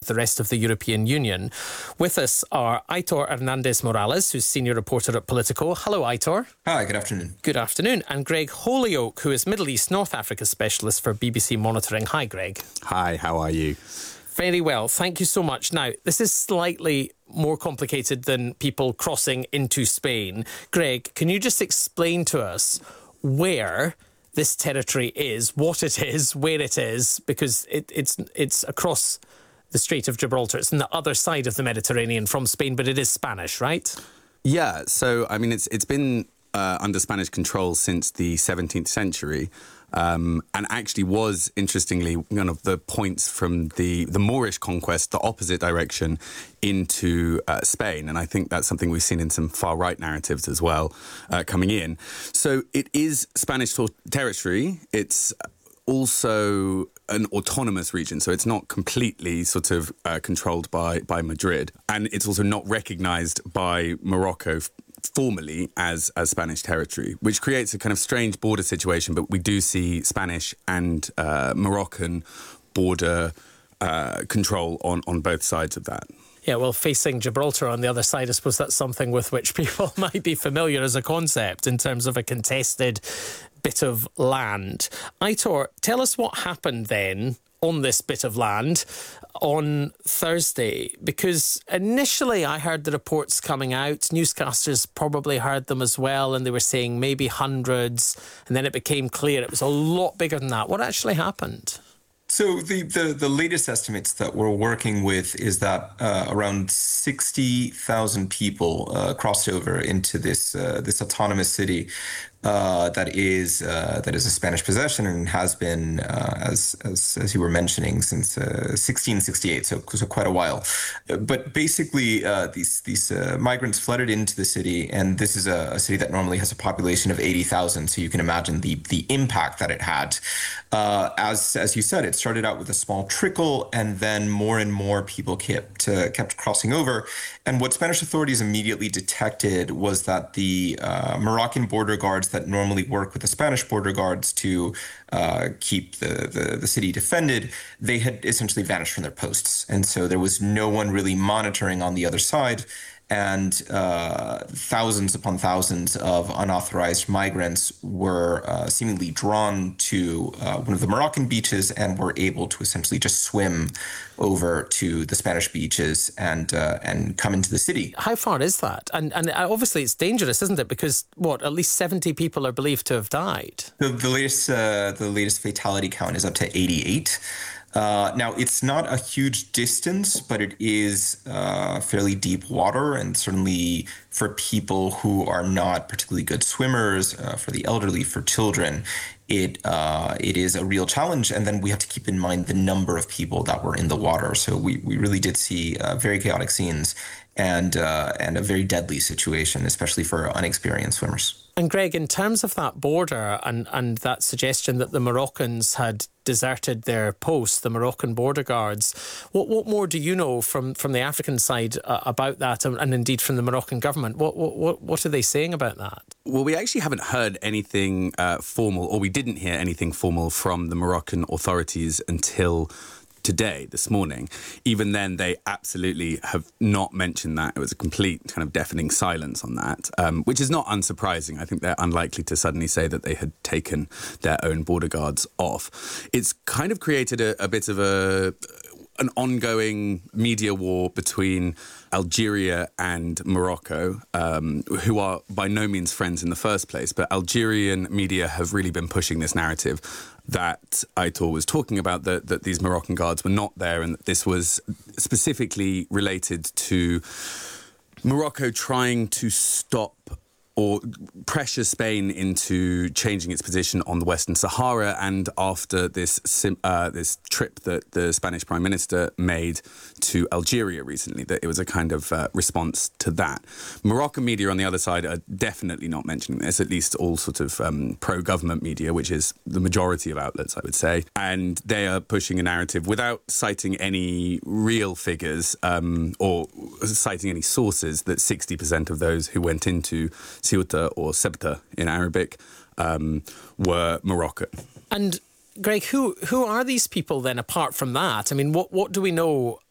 the rest of the European Union. With us are Aitor Hernandez Morales, who's senior reporter at Politico. Hello, Aitor. Hi, good afternoon. Good afternoon. And Greg Holyoake, who is Middle East North Africa specialist for BBC Monitoring. Hi, Greg. Hi, how are you? Very well, thank you so much. Now, this is slightly more complicated than people crossing into Spain. Greg, can you just explain to us where this territory is, what it is, where it is, because it's across the Strait of Gibraltar. It's on the other side of the Mediterranean from Spain, but it is Spanish, right? Yeah, so, I mean, it's been under Spanish control since the 17th century. And actually was, interestingly, one of the points from the Moorish conquest, the opposite direction into Spain. And I think that's something we've seen in some far-right narratives as well coming in. So it is Spanish territory. It's also an autonomous region, so it's not completely sort of controlled by Madrid. And it's also not recognised by Morocco formally as Spanish territory, which creates a kind of strange border situation. But we do see Spanish and Moroccan border control on both sides of that. Yeah, well, facing Gibraltar on the other side, I suppose that's something with which people might be familiar as a concept in terms of a contested bit of land. Aitor, tell us what happened then on this bit of land on Thursday, because initially I heard the reports coming out, newscasters probably heard them as well, and they were saying maybe hundreds, and then it became clear it was a lot bigger than that. What actually happened? So the latest estimates that we're working with is that around 60,000 people crossed over into this autonomous city that is a Spanish possession and has been, as you were mentioning, since 1668, so quite a while. But basically, these migrants flooded into the city, and this is a city that normally has a population of 80,000. So you can imagine the impact that it had. As you said, it started out with a small trickle, and then more and more people kept crossing over. And what Spanish authorities immediately detected was that the Moroccan border guards that normally work with the Spanish border guards to keep the city defended, they had essentially vanished from their posts. And so there was no one really monitoring on the other side. And thousands upon thousands of unauthorized migrants were seemingly drawn to one of the Moroccan beaches and were able to essentially just swim over to the Spanish beaches and come into the city. How far is that? And obviously it's dangerous, isn't it? Because at least 70 people are believed to have died. The latest fatality count is up to 88. Now, it's not a huge distance, but it is fairly deep water, and certainly for people who are not particularly good swimmers, for the elderly, for children, it is a real challenge. And then we have to keep in mind the number of people that were in the water. So we really did see very chaotic scenes and a very deadly situation, especially for unexperienced swimmers. And Greg, in terms of that border and that suggestion that the Moroccans had deserted their posts, the Moroccan border guards, what more do you know from the African side about that, and indeed from the Moroccan government? What are they saying about that? Well, we actually haven't heard anything formal, or we didn't hear anything formal from the Moroccan authorities until today, this morning. Even then, they absolutely have not mentioned that. It was a complete kind of deafening silence on that, which is not unsurprising. I think they're unlikely to suddenly say that they had taken their own border guards off. It's kind of created a bit of an ongoing media war between Algeria and Morocco, who are by no means friends in the first place. But Algerian media have really been pushing this narrative that Aitor was talking about, that these Moroccan guards were not there, and that this was specifically related to Morocco trying to stop or pressure Spain into changing its position on the Western Sahara. And after this trip that the Spanish Prime Minister made to Algeria recently, that it was a kind of response to that. Moroccan media on the other side are definitely not mentioning this, at least all sort of pro-government media, which is the majority of outlets, I would say. And they are pushing a narrative without citing any real figures or citing any sources that 60% of those who went into Ceuta or Ceuta in Arabic were Moroccan. And Greg, who are these people then, apart from that? I mean, what do we know